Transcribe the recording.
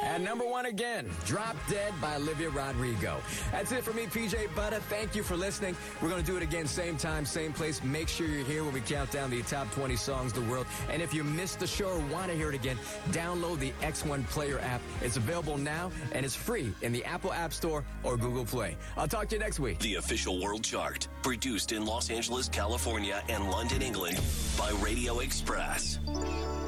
At number 1 again, Drop Dead by Olivia Rodrigo. That's it for me, PJ Butter. Thank you for listening. We're going to do it again, same time, same place. Make sure you're here when we count down the top 20 songs of the world. And if you missed the show or want to hear it again, download the X1 Player app. It's available now, and it's free in the Apple App Store or Google Play. I'll talk to you next week. The official World Chart, produced in Los Angeles, California, and London, England, by Radio Express.